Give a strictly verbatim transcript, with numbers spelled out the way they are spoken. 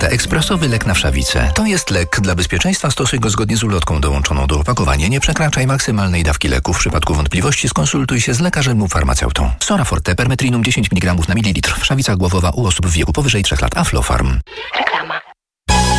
Forte. Ekspresowy lek na wszawicę. To jest lek. Dla bezpieczeństwa stosuj go zgodnie z ulotką dołączoną do opakowania. Nie przekraczaj maksymalnej dawki leku. W przypadku wątpliwości skonsultuj się z lekarzem lub farmaceutą. Sora Forte, permetrinum dziesięć miligramów na mililitr. Wszawica głowowa u osób w wieku powyżej trzech lat. Aflofarm. Reklama.